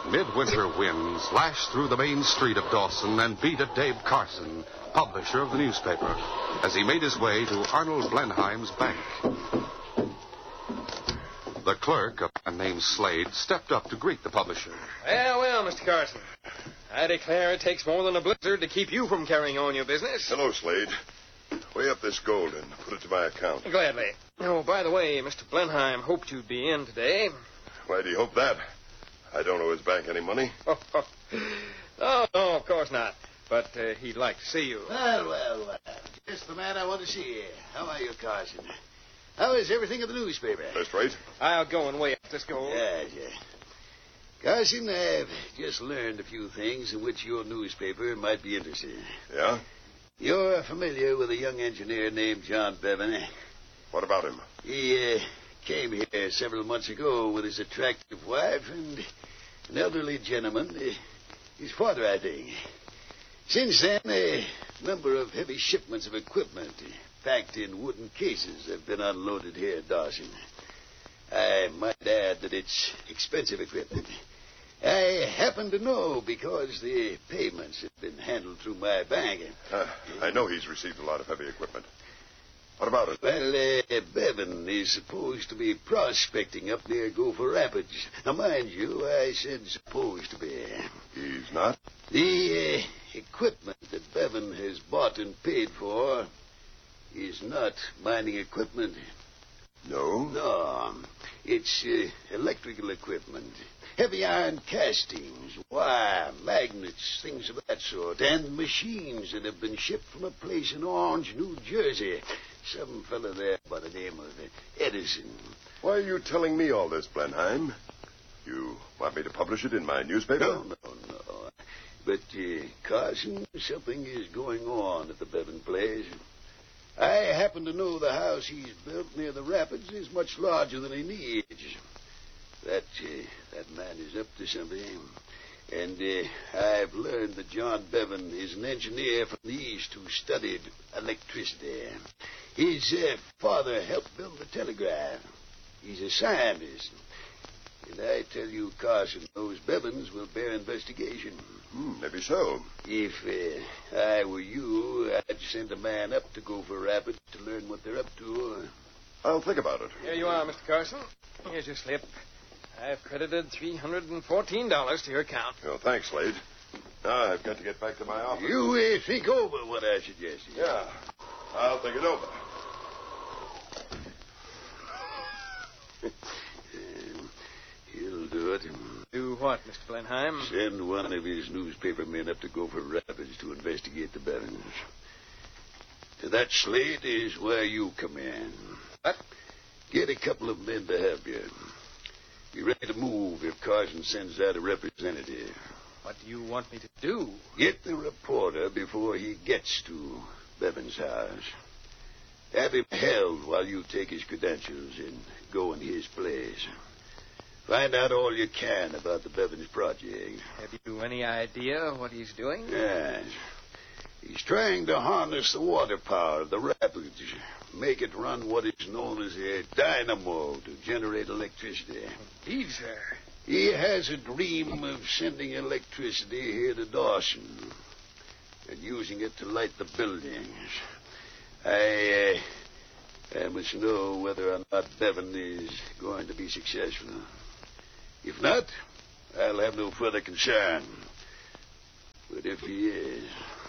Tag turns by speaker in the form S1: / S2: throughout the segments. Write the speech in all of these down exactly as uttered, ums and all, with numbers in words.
S1: Midwinter winds lashed through the main street of Dawson and beat at Dave Carson, publisher of the newspaper, as he made his way to Arnold Blenheim's bank. The clerk, a man named Slade, stepped up to greet the publisher.
S2: Well, well, Mister Carson. I declare it takes more than a blizzard to keep you from carrying on your business.
S3: Hello, Slade. Weigh up this gold and put it to my account.
S2: Gladly. Oh, by the way, Mister Blenheim hoped you'd be in today.
S3: Why do you hope that? I don't owe his bank any money.
S2: Oh, oh. oh no, of course not. But uh, he'd like to see you.
S4: Well, well, well. Just the man I want to see. How are you, Carson? How is everything in the newspaper?
S3: First rate.
S2: I'll go and weigh up this gold.
S4: Yes, yes. Carson, I've just learned a few things in which your newspaper might be interested.
S3: Yeah?
S4: You're familiar with a young engineer named John Bevan.
S3: What about him?
S4: He uh, came here several months ago with his attractive wife and an elderly gentleman, uh, his father, I think. Since then, a number of heavy shipments of equipment uh, packed in wooden cases have been unloaded here at Dawson. I might add that it's expensive equipment. I happen to know because the payments have been handled through my bank.
S3: Uh, I know he's received a lot of heavy equipment. What about it?
S4: Well, uh, Bevan is supposed to be prospecting up near Gopher Rapids. Now, mind you, I said supposed to be.
S3: He's not?
S4: The uh, equipment that Bevan has bought and paid for is not mining equipment.
S3: No?
S4: No. It's uh, electrical equipment. Heavy iron castings, wire, magnets, things of that sort, and machines that have been shipped from a place in Orange, New Jersey. Some fella there by the name of Edison.
S3: Why are you telling me all this, Blenheim? You want me to publish it in my newspaper?
S4: No, no, no. But, uh, Carson, something is going on at the Bevan place. I happen to know the house he's built near the rapids is much larger than he needs. That uh, that man is up to something. And uh, I've learned that John Bevan is an engineer from the East who studied electricity. His uh, father helped build the telegraph. He's a scientist. And I tell you, Carson, those Bevans will bear investigation.
S3: Hmm, maybe so.
S4: If uh, I were you, I'd send a man up to Gopher Rapids to learn what they're up to.
S3: I'll think about it.
S2: Here you are, Mister Carson. Here's your slip. I've credited three hundred fourteen dollars to your account.
S3: Oh, thanks, Slade. Now I've got to get back to my office.
S4: You uh, think over what I suggested.
S3: Yeah, I'll think it over.
S4: um, he'll do it.
S2: Do what, Mister Blenheim?
S4: Send one of his newspaper men up to Gopher Rapids to investigate the Bevans. That Slade is where you come in.
S2: What?
S4: Get a couple of men to help you. Be ready to move if Carson sends out a representative.
S2: What do you want me to do?
S4: Get the reporter before he gets to Bevan's house. Have him held while you take his credentials and go in his place. Find out all you can about the Bevans project.
S2: Have you any idea what he's doing?
S4: Yes. He's trying to harness the water power of the rapids, make it run what is known as a dynamo to generate electricity.
S2: Indeed, sir.
S4: He has a dream of sending electricity here to Dawson and using it to light the buildings. I, uh, I must know whether or not Bevan is going to be successful. If not, I'll have no further concern. But if he is,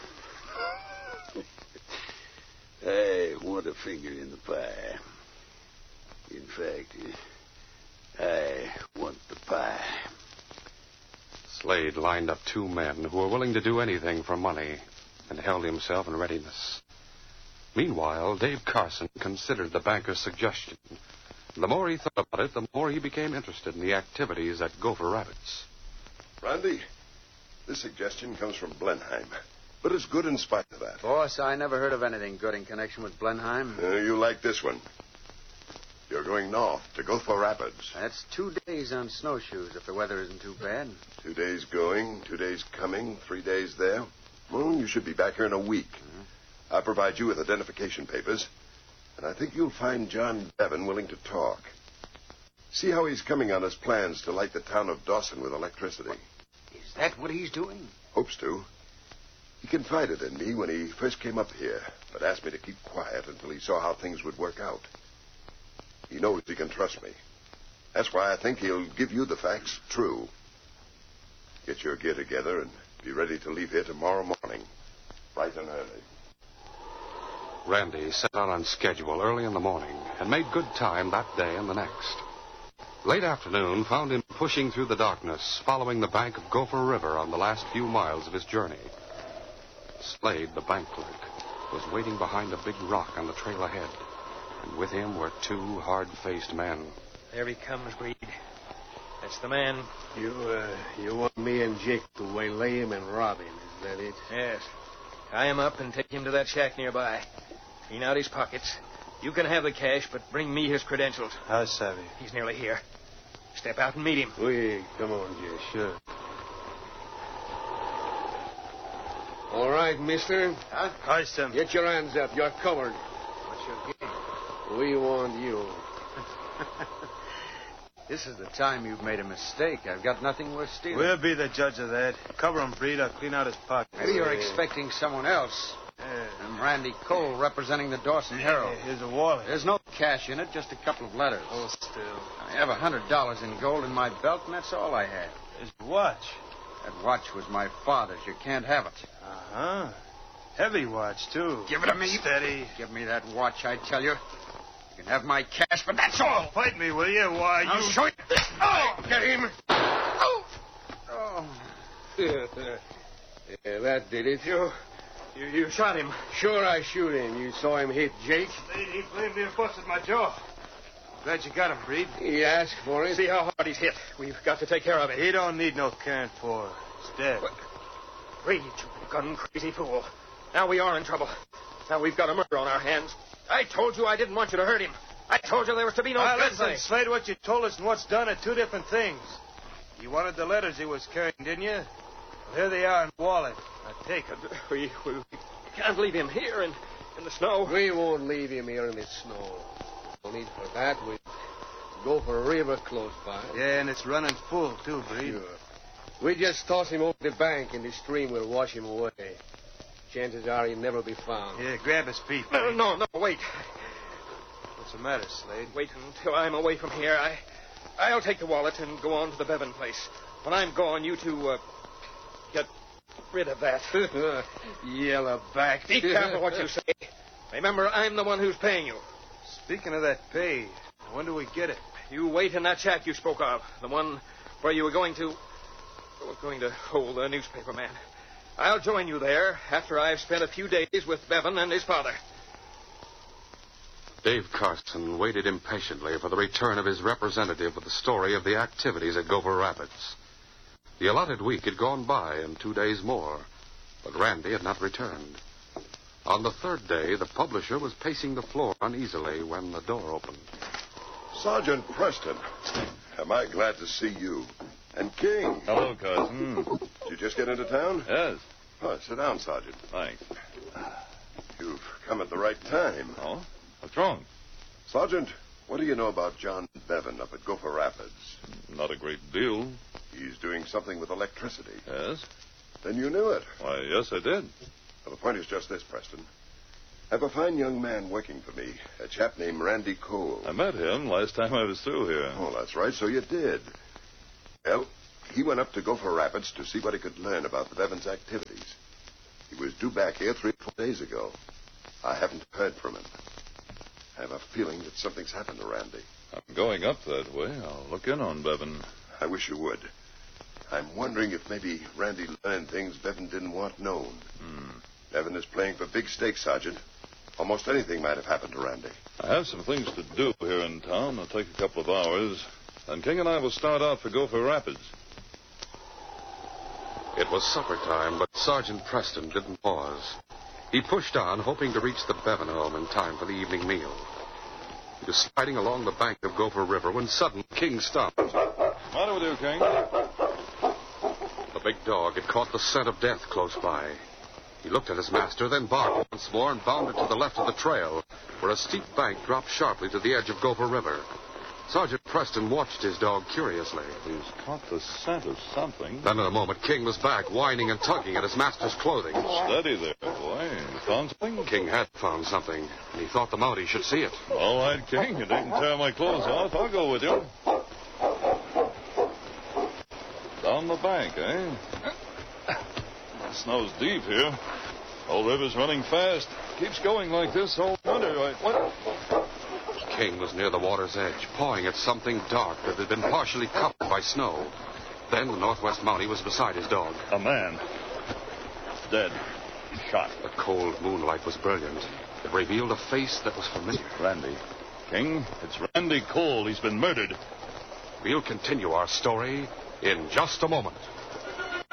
S4: I want a finger in the pie. In fact, I want the pie.
S1: Slade lined up two men who were willing to do anything for money and held himself in readiness. Meanwhile, Dave Carson considered the banker's suggestion. The more he thought about it, the more he became interested in the activities at Gopher Rapids.
S3: Randy, this suggestion comes from Blenheim, but it's good in spite of that.
S5: Boss, I never heard of anything good in connection with Blenheim.
S3: Uh, you like this one. You're going north to Gopher Rapids.
S5: That's two days on snowshoes if the weather isn't too bad.
S3: Two days going, two days coming, three days there. Well, you should be back here in a week.
S5: Uh-huh.
S3: I'll provide you with identification papers, and I think you'll find John Bevan willing to talk. See how he's coming on his plans to light the town of Dawson with electricity.
S4: Is that what he's doing?
S3: Hopes to. He confided in me when he first came up here, but asked me to keep quiet until he saw how things would work out. He knows he can trust me. That's why I think he'll give you the facts true. Get your gear together and be ready to leave here tomorrow morning, bright and early.
S1: Randy set out on schedule early in the morning and made good time that day and the next. Late afternoon found him pushing through the darkness, following the bank of Gopher River on the last few miles of his journey. Slade, the bank clerk, was waiting behind a big rock on the trail ahead, and with him were two hard-faced men.
S2: There he comes, Breed. That's the man.
S6: You, uh, you want me and Jake to waylay him and rob him, is that it?
S2: Yes. Tie him up and take him to that shack nearby. Clean out his pockets. You can have the cash, but bring me his credentials.
S6: I savvy.
S2: He's nearly here. Step out and meet him.
S6: We, come on, Jake, sure. All right, mister.
S2: Huh?
S6: Hi, Sam. Get your hands up. You're covered. What's your game? We want you.
S5: This is the time you've made a mistake. I've got nothing worth stealing.
S7: We'll be the judge of that. Cover him, Breed. I'll clean out his pocket.
S5: Maybe you're expecting someone else.
S7: Yeah.
S5: I'm Randy Cole, representing the Dawson Herald.
S7: Yeah, here's a wallet.
S5: There's no cash in it, just a couple of letters.
S7: Oh, still.
S5: I have a hundred dollars in gold in my belt, and that's all I had.
S7: His watch.
S5: That watch was my father's. You can't have it.
S7: Uh-huh. Heavy watch, too.
S5: Give it to me.
S7: Steady.
S5: Give me that watch, I tell you. You can have my cash, but that's all.
S7: Oh, fight me, will you? Why,
S5: I'll
S7: you...
S5: show you. Oh, get him. Oh. Oh.
S6: Yeah, that did it.
S2: You, you, you shot him.
S6: Sure I shoot him. You saw him hit Jake?
S7: He blamed me and busted my jaw. Glad you got him, Breed.
S6: He asked for it.
S2: See how hard he's hit. We've got to take care of it.
S7: He don't need no caring for. He's dead.
S2: Breed, you gun-crazy fool. Now we are in trouble. Now we've got a murder on our hands. I told you I didn't want you to hurt him. I told you there was to be no
S7: Now,
S2: gunplay.
S7: listen, Slade, what you told us and what's done are two different things. You wanted the letters he was carrying, didn't you? Well, here they are in the wallet. Now, take them.
S2: We, we, we can't leave him here in, in the snow.
S6: We won't leave him here in the snow. No need for that. We go for a river close by.
S7: Yeah, and it's running full, too, Breed.
S6: Sure. We just toss him over the bank, and the stream will wash him away. Chances are he'll never be found.
S7: Yeah, grab his feet.
S2: No, no, no, wait.
S7: What's the matter, Slade?
S2: Wait until I'm away from here. I, I'll take the wallet and go on to the Bevan place. When I'm gone, you two, uh, get rid of that.
S6: Yellow back.
S2: Be careful what you say. Remember, I'm the one who's paying you.
S7: Speaking of that pay, when do we get it?
S2: You wait in that shack you spoke of. The one where you were going to... were going to hold the newspaper man. I'll join you there after I've spent a few days with Bevan and his father.
S1: Dave Carson waited impatiently for the return of his representative with the story of the activities at Gopher Rapids. The allotted week had gone by and two days more, but Randy had not returned. On the third day, the publisher was pacing the floor uneasily when the door opened.
S3: Sergeant Preston, am I glad to see you. And King.
S8: Hello, Carson.
S3: Did you just get into town?
S8: Yes,
S3: Oh, sit down, Sergeant.
S8: thanks.
S3: You've come at the right time.
S8: Oh? What's wrong?
S3: Sergeant, what do you know about John Bevan up at Gopher Rapids?
S8: Not a great deal.
S3: He's doing something with electricity.
S8: Yes?
S3: Then you knew it.
S8: Why, yes, I did.
S3: Well, the point is just this, Preston. I have a fine young man working for me, a chap named Randy Cole.
S8: I met him last time I was through here.
S3: Oh, that's right, so you did. Well, he went up to Gopher Rapids to see what he could learn about the Bevans' activities. He was due back here three or four days ago. I haven't heard from him. I have a feeling that something's happened to Randy.
S8: I'm going up that way. I'll look in on Bevan.
S3: I wish you would. I'm wondering if maybe Randy learned things Bevan didn't want known.
S8: Hmm.
S3: Bevan is playing for big stakes, Sergeant. Almost anything might have happened to Randy.
S8: I have some things to do here in town. It'll take a couple of hours. Then King and I will start out for Gopher Rapids.
S1: It was supper time, but Sergeant Preston didn't pause. He pushed on, hoping to reach the Bevan home in time for the evening meal. He was sliding along the bank of Gopher River when suddenly King stopped.
S8: What do we do, King?
S1: The big dog had caught the scent of death close by. He looked at his master, then barked once more and bounded to the left of the trail, where a steep bank dropped sharply to the edge of Gopher River. Sergeant Preston watched his dog curiously.
S8: He's caught the scent of something.
S1: Then in a moment, King was back, whining and tugging at his master's clothing.
S8: Steady there, boy. You found something?
S1: King had found something, and he thought the Mountie should see it.
S8: All right, King. You needn't tear my clothes off. I'll go with you. Down the bank, eh? The snow's deep here. Old river's running fast. Keeps going like this all winter. I, what?
S1: King was near the water's edge, pawing at something dark that had been partially covered by snow. Then the Northwest Mountie was beside his dog.
S8: A man. Dead. Shot.
S1: The cold moonlight was brilliant. It revealed a face that was familiar.
S8: Randy. King, it's Randy Cole. He's been murdered.
S1: We'll continue our story in just a moment.